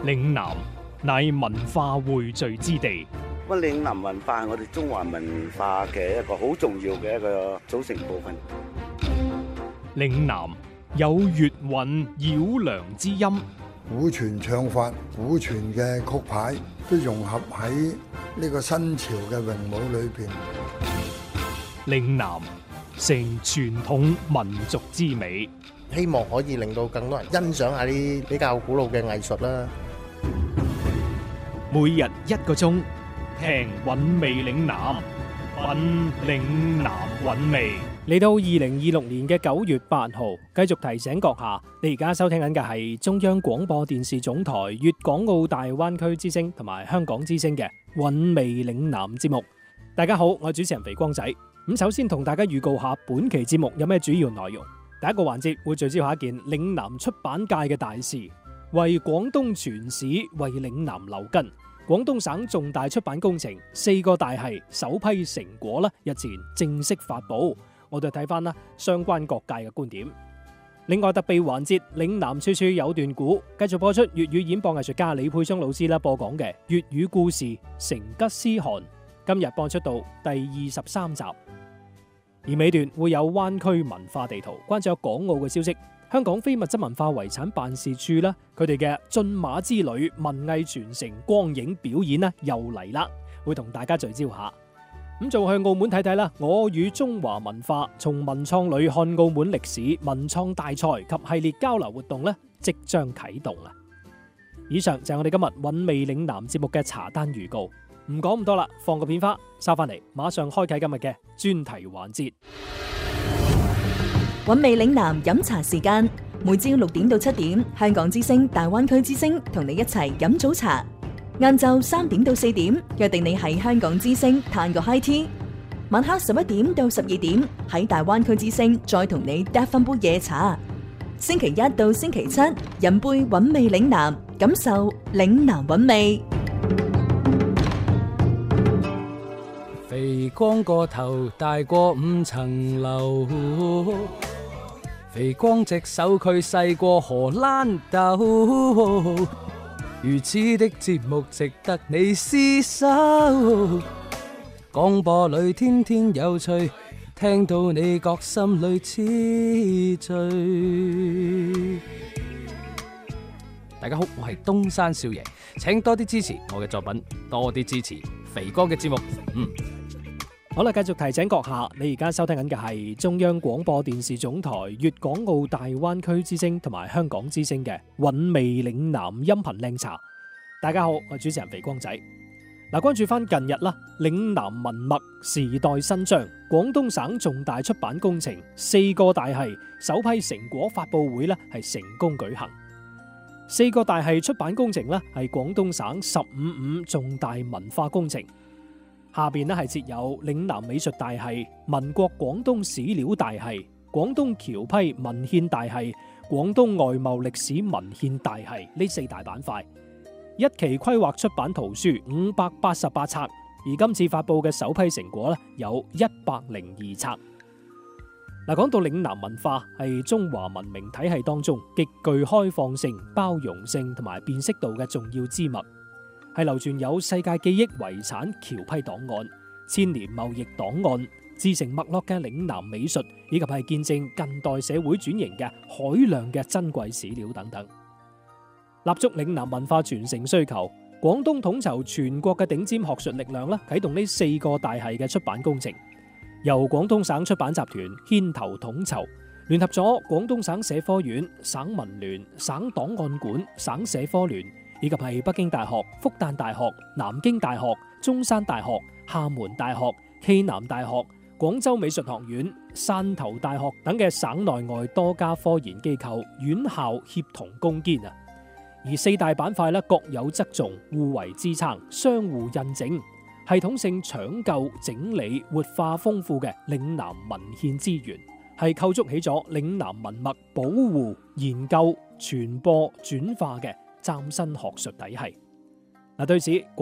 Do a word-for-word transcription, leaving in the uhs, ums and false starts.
嶺南乃文化匯聚之地。 咁嶺南文化係我哋中華文化嘅一個好重要嘅一個組成部分。 嶺南有粵韻繞梁之音， 古傳唱法、古傳嘅曲牌都融合喺呢個新潮嘅詠舞裏邊。 嶺南成傳統民族之美， 希望可以令到更多人欣賞下啲比較古老嘅藝術啦。 每日一個鐘，聽韻味嶺南，品嶺南韻味。 嚟到二零二六年嘅九月八號，繼續提醒閣下，你而家收聽緊嘅係中央廣播電視總台粵港澳大灣區之聲同埋香港之聲嘅韻味嶺南節目。大家好，我係主持人肥光仔。咁首先同大家預告下本期節目有咩主要內容。第一個環節會聚焦下一件嶺南出版界嘅大事，為廣東傳史，為嶺南留根。廣東省重大出版工程四個大系首批成果咧，日前正式發布。我哋睇翻啦，相關各界嘅觀點。另外特備環節，嶺南處處有段古，繼續播出粵語演播藝術家李佩松老師啦播講嘅粵語故事《成吉思汗》，今日播出到第二十三集。而尾段會有灣區文化地圖，關注有港澳嘅消息。香港非物質文化遺產辦事處啦，佢哋嘅駿馬之旅文藝傳承光影表演呢又嚟啦，會同大家聚焦下。咁就去澳門睇睇啦，我與中華文化從文創旅看澳門歷史文創大賽及系列交流活動呢即將啟動啦。以上就係我哋今日韻味嶺南節目嘅茶單預告，唔講咁多啦，放個片花，收翻嚟，馬上開啟今日嘅專題環節。 韻味嶺南飲茶時間，每朝六點到七點，香港之聲、大灣區之聲同你一齊飲早茶。晏晝三點到四點，約定你喺香港之聲嘆個 high tea。晚黑十一點到十二點，喺大灣區之聲再同你嗒翻杯夜茶。星期一到星期七，飲杯韻味嶺南，感受嶺南韻味。 肥光個頭大過五層樓，肥光隻手佢細過荷蘭豆。如此的節目值得你廝守，廣播裏天天有趣，聽到你覺心裏痴醉。大家好，我係東山少爺，請多啲支持我嘅作品，多啲支持肥哥嘅節目。嗯， 好啦，繼續提醒閣下，你而家收聽緊嘅係中央廣播電視總台粵港澳大灣區之聲同埋香港之聲嘅韻味嶺南音頻靚茶。大家好，我係主持人肥光仔。嗱，關注翻近日啦，嶺南文脈時代新章，廣東省重大出版工程四個大系首批成果發佈會咧係成功舉行。四個大系出版工程咧係廣東省十五五重大文化工程。下邊咧係設有嶺南美術大系、民國廣東史料大系、廣東僑批文獻大系、廣東外貿歷史文獻大系呢四大板塊。一期規劃出版圖書五百八十八冊，而今次發佈嘅首批成果咧有一百零二冊。嗱，講到嶺南文化係中華文明體系當中極具開放性、包容性同埋辨識度嘅重要之物。係流傳有世界記憶遺產僑批檔案、千年貿易檔案、自成脈絡嘅嶺南美術，以及係見證近代社會轉型嘅海量嘅珍貴史料等等。立足嶺南文化傳承需求，廣東統籌全國嘅頂尖學術力量咧，啟動呢四個大系嘅出版工程，由廣東省出版集團牽頭統籌，聯合咗廣東省社科院、省文聯、省檔案館、省社科聯，以及係北京大學、復旦大學、南京大學、中山大學、廈門大學、暨南大學、廣州美術學院、汕頭大學等嘅省內外多家科研機構院校協同攻堅啊！而四大板塊咧各有側重，互為支撐，相互印證，系統性搶救、整理、活化豐富嘅嶺南文獻資源，係構築起咗嶺南文脈保護、研究、傳播、轉化嘅嶄新學術體系。嗱，對此